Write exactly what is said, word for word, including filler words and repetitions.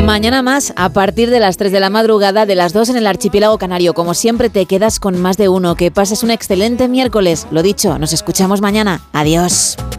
Mañana más, a partir de las tres de la madrugada, de las dos en el archipiélago canario. Como siempre, te quedas con Más de Uno. Que pases un excelente miércoles. Lo dicho, nos escuchamos mañana. Adiós.